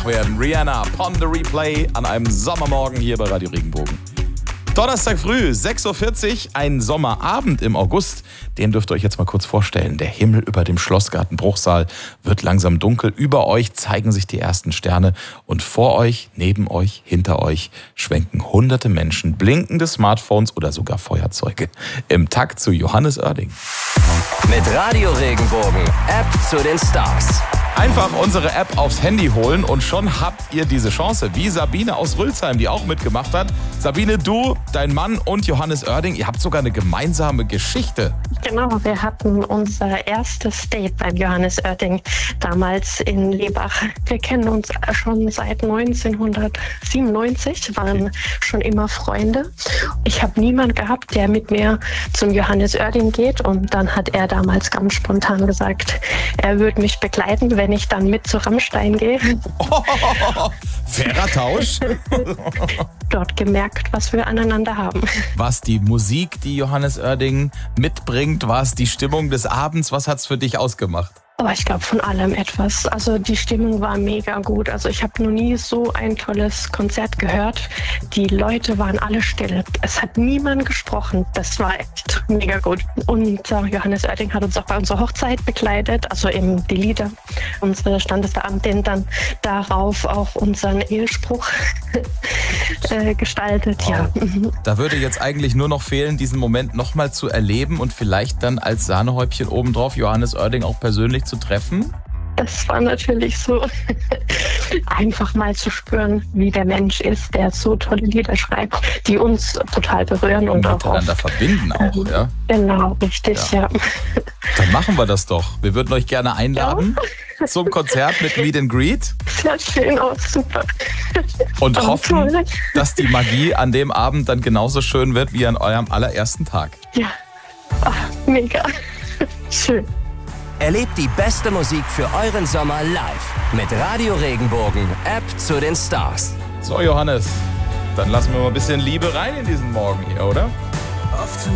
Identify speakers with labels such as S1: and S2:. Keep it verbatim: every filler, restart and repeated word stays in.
S1: wach werden. Rihanna, Pon the Replay an einem Sommermorgen hier bei Radio Regenbogen. Donnerstag früh, sechs Uhr vierzig, ein Sommerabend im August. Den dürft ihr euch jetzt mal kurz vorstellen. Der Himmel über dem Schlossgarten Bruchsal wird langsam dunkel. Über euch zeigen sich die ersten Sterne. Und vor euch, neben euch, hinter euch schwenken hunderte Menschen blinkende Smartphones oder sogar Feuerzeuge im Takt zu Johannes Oerding.
S2: Mit Radio Regenbogen, App zu den Stars.
S1: Einfach unsere App aufs Handy holen und schon habt ihr diese Chance. Wie Sabine aus Rülsheim, die auch mitgemacht hat. Sabine, du, dein Mann und Johannes Oerding, ihr habt sogar eine gemeinsame Geschichte.
S3: Genau, wir hatten unser erstes Date beim Johannes Oerding damals in Lebach. Wir kennen uns schon seit neunzehnhundertsiebenundneunzig, waren schon immer Freunde. Ich habe niemanden gehabt, der mit mir zum Johannes Oerding geht, und dann hat er damals ganz spontan gesagt, er würde mich begleiten, wenn ich dann mit zu Rammstein gehe.
S1: Oh, fairer Tausch.
S3: Dort gemerkt, was wir aneinander haben.
S1: Was die Musik, die Johannes Oerding mitbringt, was die Stimmung des Abends, was hat's für dich ausgemacht?
S3: Aber ich glaube von allem etwas. Also die Stimmung war mega gut. Also ich habe noch nie so ein tolles Konzert gehört. Die Leute waren alle still. Es hat niemand gesprochen. Das war echt mega gut. Und äh, Johannes Oerding hat uns auch bei unserer Hochzeit begleitet, also eben die Lieder. Unsere Standesbeamtin dann darauf auch unseren Ehespruch äh, gestaltet.
S1: Wow.
S3: Ja.
S1: Da würde jetzt eigentlich nur noch fehlen, diesen Moment nochmal zu erleben und vielleicht dann als Sahnehäubchen obendrauf Johannes Oerding auch persönlich zu treffen?
S3: Das war natürlich so, einfach mal zu spüren, wie der Mensch ist, der so tolle Lieder schreibt, die uns total berühren und, und auch
S1: miteinander verbinden auch, ähm, ja?
S3: Genau, richtig, ja.
S1: ja. Dann machen wir das doch. Wir würden euch gerne einladen ja. zum Konzert mit Meet and Greet.
S3: Sehr schön, oh, super.
S1: Und
S3: oh,
S1: hoffen,
S3: toll.
S1: dass die Magie an dem Abend dann genauso schön wird wie an eurem allerersten Tag.
S3: Ja, oh, mega. Schön.
S2: Erlebt die beste Musik für euren Sommer live mit Radio Regenbogen, App zu den Stars.
S1: So, Johannes, dann lassen wir mal ein bisschen Liebe rein in diesen Morgen hier, oder?